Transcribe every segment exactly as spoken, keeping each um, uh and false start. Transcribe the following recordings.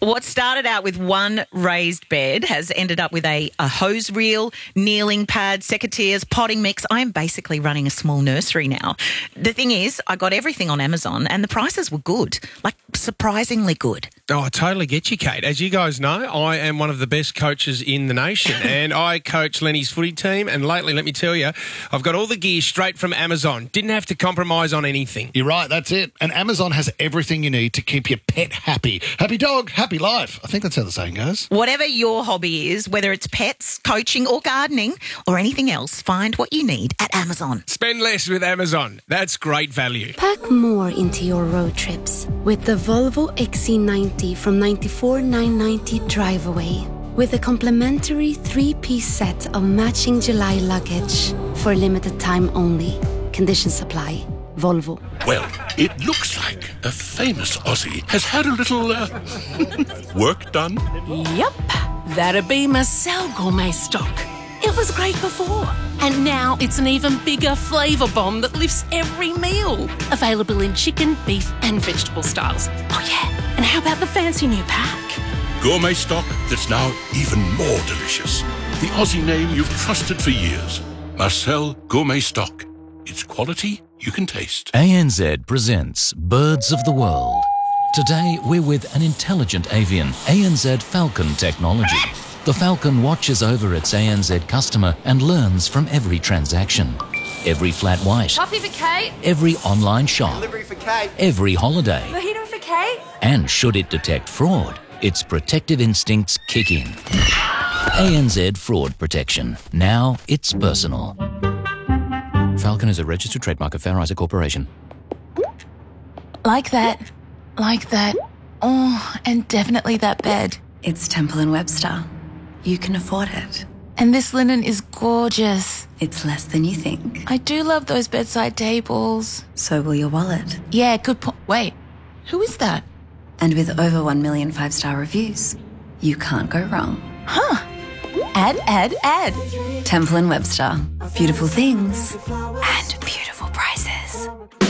What started out with one raised bed has ended up with a, a hose reel, kneeling pad, secateurs, potting mix. I am basically running a small nursery now. The thing is, I got everything on Amazon and the prices were good, like surprisingly good. Oh, I totally get you, Kate. As you guys know, I am one of the best coaches in the nation and I coach Lenny's footy team, and lately, let me tell you, I've got all the gear straight from Amazon. Didn't have to compromise on anything. You're right, that's it. And Amazon has everything you need to keep your pet happy. Happy dog, happy life. I think that's how the saying goes. Whatever your hobby is, whether it's pets, coaching or gardening or anything else, find what you need at Amazon. Spend less with Amazon. That's great value. Pack more into your road trips with the Volvo X C ninety from ninety-four thousand nine hundred ninety drive away. With a complimentary three-piece set of matching July luggage for limited time only. Conditions apply. Volvo. Well, it looks like a famous Aussie has had a little uh, work done. Yep, that'd be Marcel Gourmet Stock. It was great before, and now it's an even bigger flavour bomb that lifts every meal. Available in chicken, beef and vegetable styles. Oh yeah, and how about the fancy new pack? Gourmet Stock that's now even more delicious. The Aussie name you've trusted for years. Marcel Gourmet Stock. It's quality you can taste. A N Z presents Birds of the World. Today we're with an intelligent avian, A N Z Falcon technology. The Falcon watches over its A N Z customer and learns from every transaction. Every flat white. Coffee for Kate. Every online shop. Delivery for Kate. Every holiday. Mojito for Kate. And should it detect fraud, its protective instincts kick in. A N Z Fraud Protection. Now it's personal. Falcon is a registered trademark of Fair Isaac Corporation. Like that. Like that. Oh, and definitely that bed. It's Temple and Webster. You can afford it. And this linen is gorgeous. It's less than you think. I do love those bedside tables. So will your wallet. Yeah, good point. Wait, who is that? And with over one million five-star reviews, you can't go wrong. Huh. Add, add, add. Temple and Webster. Beautiful things and beautiful prices.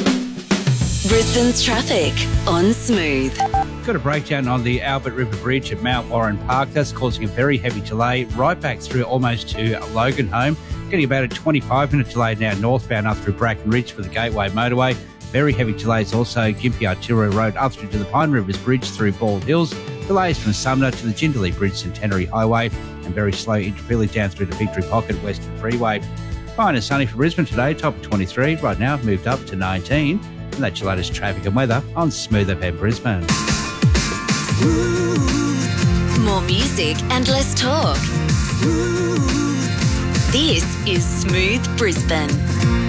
Brisbane's traffic on Smooth. Got a breakdown on the Albert River Bridge at Mount Warren Park. That's causing a very heavy delay right back through almost to Logan Home. Getting about a twenty-five minute delay now northbound up through Bracken Ridge for the Gateway Motorway. Very heavy delays also Gympie Artillery Road up through to the Pine Rivers Bridge through Bald Hills. Delays from Sumner to the Jindalee Bridge Centenary Highway, and very slow interfilling down through the Victory Pocket Western Freeway. Fine and sunny for Brisbane today, top of twenty-three. Right now moved up to nineteen. And that's your latest traffic and weather on Smooth F M Brisbane. More music and less talk. This is Smooth Brisbane.